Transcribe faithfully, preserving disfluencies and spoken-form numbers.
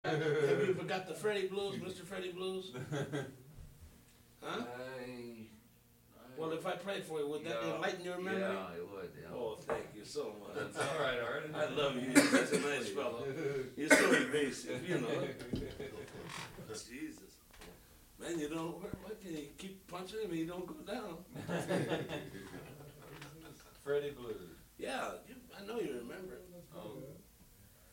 Have you ever got the Freddie Blues, Mister Freddie Blues? Huh? I, Well, if I played for you, would that yeah, enlighten your memory? Yeah, it would, yeah. Oh, thank you so much. That's all right, Art. I love you. You're such a nice fellow. You're so evasive, you know. Jesus. Man, you don't, what can you keep punching him and you don't go down? Freddie Blues. Yeah, you, I know you remember. Oh,